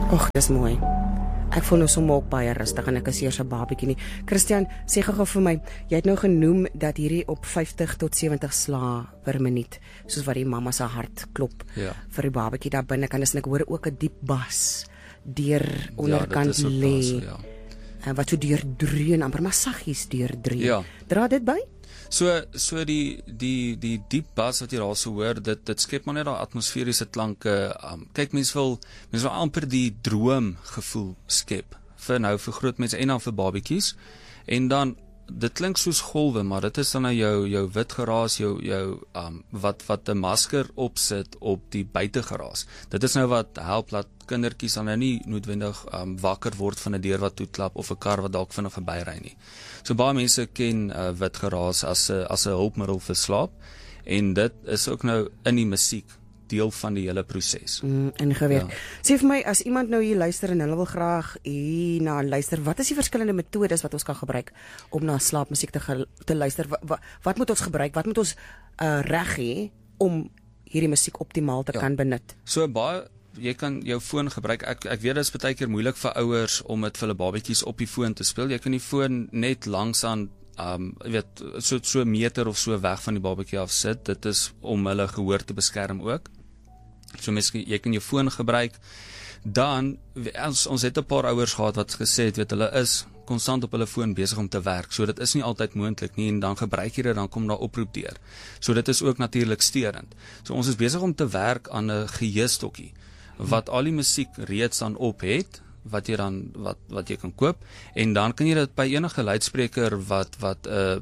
Och, dis mooi. Ek voel nou sommer ook baie rustig en ek is eers 'n babietjie nie. Christian, sê gou vir my, jy het nou genoem dat hierdie op 50 tot 70 slae per minuut, soos wat die mamma se hart klop vir die babietjie daar binne kan, en ek hoor ook 'n diep bas deur onderkant lê. En wat so deurdreun, amper maar saggies deurdreun. Ja. Dra dit by? So die diep bas wat jy daar so hoor, dit skep maar net daai atmosferiese klanke. Kyk, mens wil amper die droomgevoel skep vir groot mense en dan vir babietjies. En dan dit klink soos golwe, maar dit is dan nou jou wit geraas, jou wat 'n masker opsit op die buitegeraas. Dit is nou wat help dat kindertjies dan nou nie noodwendig wakker word van 'n deur wat toeklap of 'n kar wat dalk vinnig verbyry nie. So baie mense ken wit geraas as 'n hulpmiddel vir slaap, en dit is ook nou in die musiek deel van die hele proses. Ingewerk. Sê vir my, as iemand nou hier luister en hulle wil graag hier na luister, wat is die verskillende metodes wat ons kan gebruik om na slaapmusiek te luister? Wat moet ons gebruik? Wat moet ons reg hê om hierdie musiek optimaal te kan benut? So jy kan jou foon gebruik. Ek weet dit is baie keer moeilik vir ouers om dit vir hulle babatjies op die foon te speel. Jy kan die foon net langs aan so 'n meter of so weg van die babatjie af sit. Dit is om hulle gehoor te beskerm ook. So jy kan jou foon gebruik. Dan ons het 'n paar ouers gehad wat gesê het, hulle is konstant op hulle foon besig om te werk. So dit is nie altyd moontlik nie, en dan gebruik jy dit, dan kom daar oproep deur. So dit is ook natuurlik steurend. So ons is besig om te werk aan 'n geheuestokkie wat al die musiek reeds dan op het, wat jy kan koop, en dan kan jy dit by enige luidspreker wat 'n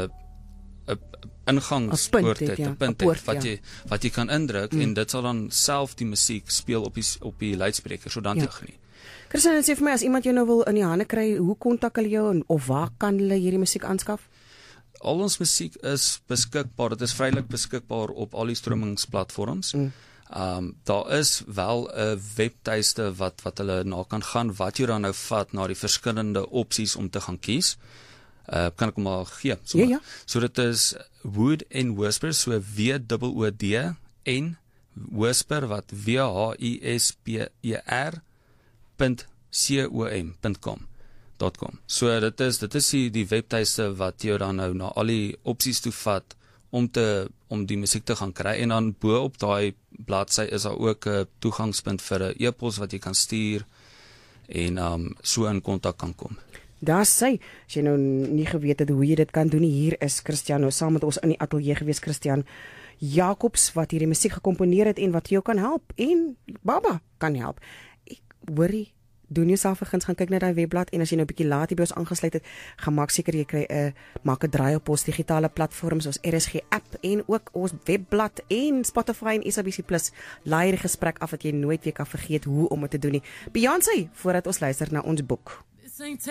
ingangspoort het, 'n punt het, wat jy kan indruk, en dit sal dan self die musiek speel op die luidspreker, so dan jy geniet. Christian, sê vir my, as iemand jou nou wil in die hande kry, hoe kontak hulle jou, of waar kan hulle hierdie musiek aanskaf? Al ons musiek is beskikbaar, dit is vrylik beskikbaar op al die stromingsplatforms. Daar is wel 'n webtuiste wat hulle na kan gaan, wat jy dan nou vat na die verskillende opsies om te gaan kies. Kan ek hom maar gee? Ja. So dit is Wood & Whisper, so WOOD en Whisper, wat WHISPER.com. So dit is die webtuiste wat jou dan nou na al die opsies toe vat om die musiek te gaan kry, en dan bo op daai bladsy is daar ook 'n toegangspunt vir 'n e-pos wat jy kan stuur en so in kontak kan kom. Daar sê, as jy nou nie geweet het hoe jy dit kan doen nie, hier is Christian nou saam met ons in die ateljee gewees, Christian Jacobs, wat hierdie musiek gekomponeer het en wat jou kan help, en Baba kan help. Ek hoorie, doen jouself 'n guns, gaan kyk na daai webblad, en as jy nou 'n bietjie laat hier by ons aangesluit het, gaan maak seker jy kry maak 'n draai op ons digitale platforms, ons RSG app, en ook ons webblad, en Spotify en SABC+. Laai die gesprek af dat jy nooit weer kan vergeet hoe om dit te doen nie. Beyoncé, voordat ons luister na ons boek.